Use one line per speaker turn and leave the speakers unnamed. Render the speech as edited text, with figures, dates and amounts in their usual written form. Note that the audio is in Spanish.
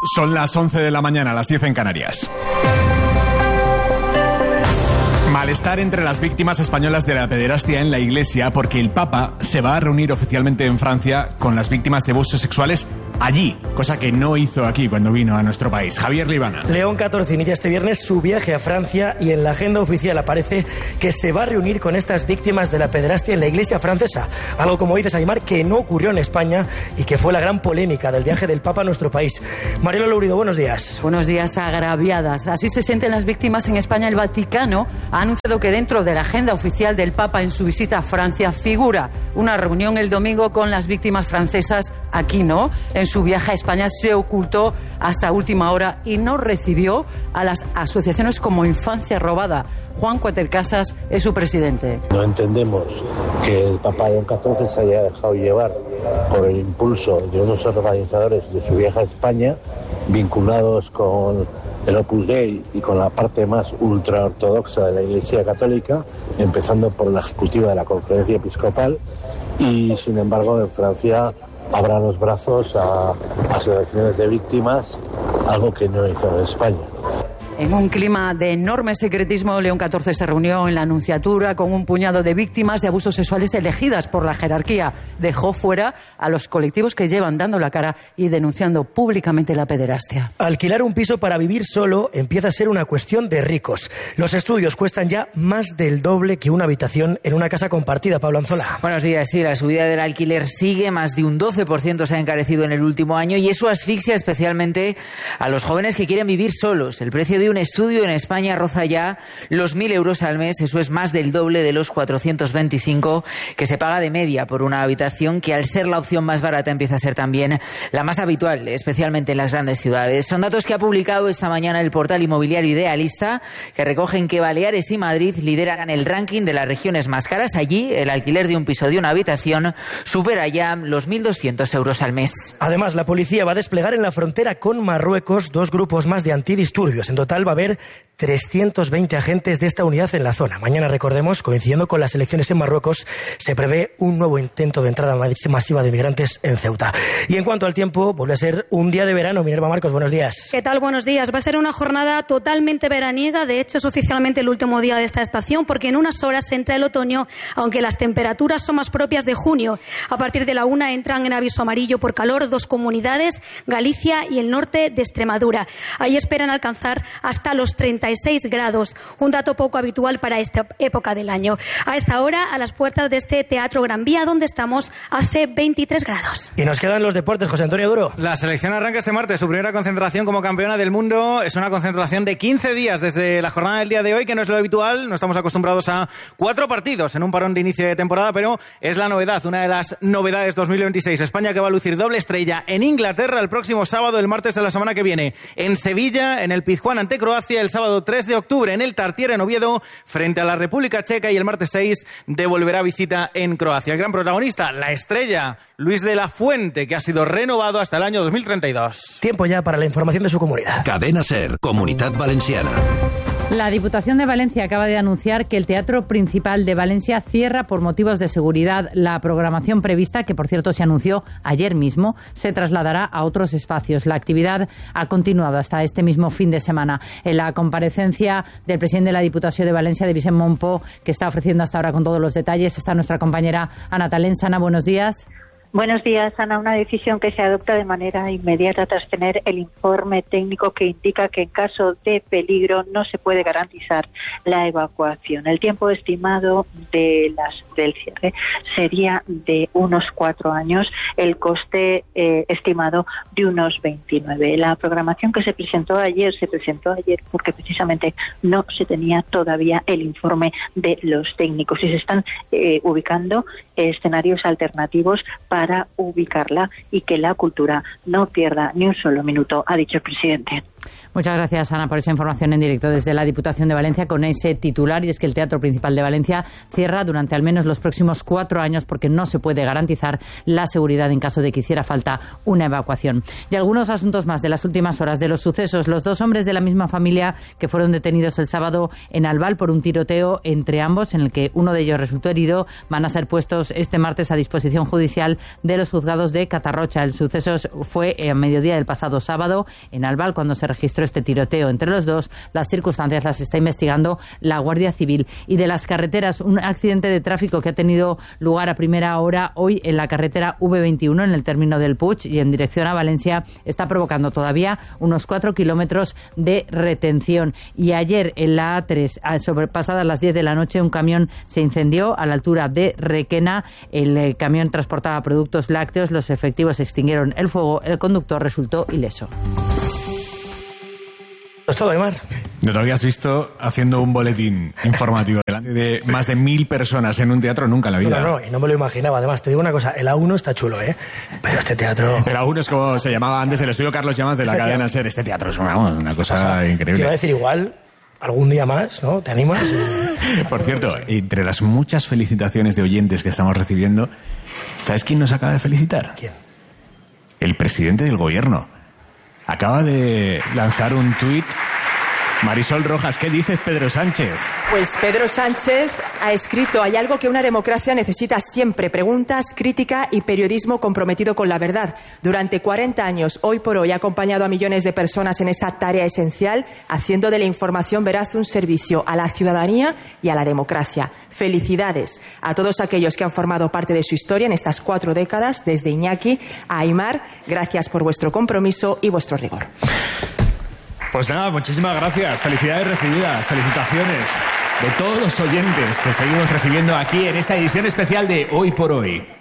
Son las 11 de la mañana, las 10 en Canarias. Malestar entre las víctimas españolas de la pederastia en la Iglesia porque el Papa se va a reunir oficialmente en Francia con las víctimas de abusos sexuales allí, cosa que no hizo aquí cuando vino a nuestro país. Javier Libana.
León XIV inicia este viernes su viaje a Francia y en la agenda oficial aparece que se va a reunir con estas víctimas de la pederastia en la Iglesia francesa. Algo, como dices, Aymar, que no ocurrió en España y que fue la gran polémica del viaje del Papa a nuestro país. Mariela Lourido, buenos días.
Buenos días, agraviadas. Así se sienten las víctimas en España. El Vaticano ha anunciado que dentro de la agenda oficial del Papa en su visita a Francia figura una reunión el domingo con las víctimas francesas. Aquí no. En su viaje a España se ocultó hasta última hora y no recibió a las asociaciones como Infancia Robada. Juan Cuatercasas es su presidente.
No entendemos que el Papa León XIV se haya dejado llevar por el impulso de unos organizadores de su viaje a España, vinculados con el Opus Dei y con la parte más ultraortodoxa de la Iglesia Católica, empezando por la ejecutiva de la Conferencia Episcopal, y sin embargo en Francia abran los brazos a asociaciones de víctimas, algo que no hizo en España.
En un clima de enorme secretismo, León XIV se reunió en la Nunciatura con un puñado de víctimas de abusos sexuales elegidas por la jerarquía. Dejó fuera a los colectivos que llevan dando la cara y denunciando públicamente la pederastia.
Alquilar un piso para vivir solo empieza a ser una cuestión de ricos. Los estudios cuestan ya más del doble que una habitación en una casa compartida. Pablo Anzola.
Buenos días. Sí, la subida del alquiler sigue. Más de un 12% se ha encarecido en el último año y eso asfixia especialmente a los jóvenes que quieren vivir solos. El precio de un estudio en España roza ya los 1.000 euros al mes. Eso es más del doble de los 425 que se paga de media por una habitación, que al ser la opción más barata empieza a ser también la más habitual, especialmente en las grandes ciudades. Son datos que ha publicado esta mañana el portal inmobiliario Idealista, que recogen que Baleares y Madrid lideran el ranking de las regiones más caras. Allí el alquiler de un piso de una habitación supera ya los 1.200 euros al mes.
Además, la policía va a desplegar en la frontera con Marruecos 2 grupos más de antidisturbios. En total va a haber 320 agentes de esta unidad en la zona. Mañana, recordemos, coincidiendo con las elecciones en Marruecos, se prevé un nuevo intento de entrada masiva de migrantes en Ceuta. Y en cuanto al tiempo, vuelve a ser un día de verano. Minerva Marcos, buenos días.
¿Qué tal? Buenos días. Va a ser una jornada totalmente veraniega. De hecho, es oficialmente el último día de esta estación, porque en unas horas entra el otoño, aunque las temperaturas son más propias de junio. A partir de la 1 entran en aviso amarillo por calor 2 comunidades, Galicia y el norte de Extremadura. Ahí esperan alcanzar hasta los 36 grados, un dato poco habitual para esta época del año. A esta hora, a las puertas de este Teatro Gran Vía, donde estamos, hace 23 grados.
Y nos quedan los deportes, José Antonio Duro.
La selección arranca este martes su primera concentración como campeona del mundo. Es una concentración de 15 días desde la jornada del día de hoy, que no es lo habitual. No estamos acostumbrados a 4 partidos en un parón de inicio de temporada, pero es la novedad, una de las novedades 2026. España, que va a lucir doble estrella en Inglaterra el próximo sábado, el martes de la semana que viene. En Sevilla, en el Pizjuán ante Croacia, el sábado 3 de octubre en el Tartiere en Oviedo frente a la República Checa, y el martes 6 devolverá visita en Croacia. El gran protagonista, la estrella, Luis de la Fuente, que ha sido renovado hasta el año 2032.
Tiempo ya para la información de su comunidad.
Cadena SER, Comunitat Valenciana.
La Diputación de Valencia acaba de anunciar que el Teatro Principal de Valencia cierra por motivos de seguridad. La programación prevista, que por cierto se anunció ayer mismo, se trasladará a otros espacios. La actividad ha continuado hasta este mismo fin de semana. En la comparecencia del presidente de la Diputación de Valencia, de Vicent Monpó, que está ofreciendo hasta ahora con todos los detalles, está nuestra compañera Ana Talens. Ana, buenos días.
Buenos días, Ana. Una decisión que se adopta de manera inmediata tras tener el informe técnico que indica que en caso de peligro no se puede garantizar la evacuación. El tiempo estimado del cierre sería de unos 4 años, el coste estimado de unos 29. La programación que se presentó ayer porque precisamente no se tenía todavía el informe de los técnicos y se están ubicando escenarios alternativos para ubicarla y que la cultura no pierda ni un solo minuto, ha dicho el presidente.
Muchas gracias, Ana, por esa información en directo desde la Diputación de Valencia con ese titular, y es que el Teatro Principal de Valencia cierra durante al menos los próximos 4 años porque no se puede garantizar la seguridad en caso de que hiciera falta una evacuación. Y algunos asuntos más de las últimas horas de los sucesos. Los 2 hombres de la misma familia que fueron detenidos el sábado en Albal por un tiroteo entre ambos, en el que uno de ellos resultó herido, van a ser puestos este martes a disposición judicial de los juzgados de Catarrocha. El suceso fue a mediodía del pasado sábado en Albal cuando se registró este tiroteo entre los dos. Las circunstancias las está investigando la Guardia Civil. Y de las carreteras, un accidente de tráfico que ha tenido lugar a primera hora hoy en la carretera V21 en el término del Puig y en dirección a Valencia está provocando todavía unos 4 kilómetros de retención. Y ayer en la A3, pasadas las 10 de la noche, un camión se incendió a la altura de Requena. El camión transportaba productos lácteos, los efectivos extinguieron el fuego, el conductor resultó ileso.
Es todo, Aimar.
¿No te habías visto haciendo un boletín informativo delante de más de 1000 personas en un teatro? Nunca en la vida.
No, y no me lo imaginaba. Además, te digo una cosa, el A1 está chulo, ¿eh? Pero este teatro...
El A1 es como se llamaba antes el estudio Carlos Llamas de la cadena SER. Este teatro es una cosa increíble.
Te iba a decir igual... Algún día más, ¿no? ¿Te animas?
Por cierto, entre las muchas felicitaciones de oyentes que estamos recibiendo, ¿sabes quién nos acaba de felicitar?
¿Quién?
El presidente del gobierno. Acaba de lanzar un tuit. Marisol Rojas, ¿qué dices, Pedro Sánchez?
Pues Pedro Sánchez ha escrito: hay algo que una democracia necesita siempre: preguntas, crítica y periodismo comprometido con la verdad. Durante 40 años, hoy por hoy, ha acompañado a millones de personas en esa tarea esencial, haciendo de la información veraz un servicio a la ciudadanía y a la democracia. Felicidades a todos aquellos que han formado parte de su historia en estas 4 décadas, desde Iñaki a Aimar. Gracias por vuestro compromiso y vuestro rigor.
Pues nada, muchísimas gracias. Felicidades recibidas, felicitaciones de todos los oyentes que seguimos recibiendo aquí en esta edición especial de Hoy por Hoy.